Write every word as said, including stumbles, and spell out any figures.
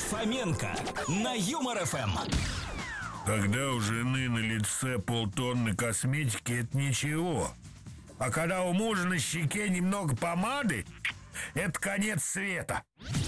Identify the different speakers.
Speaker 1: Фоменко на Юмор ФМ.
Speaker 2: Когда у жены на лице полтонны косметики, это ничего. А когда у мужа на щеке немного помады, это конец света.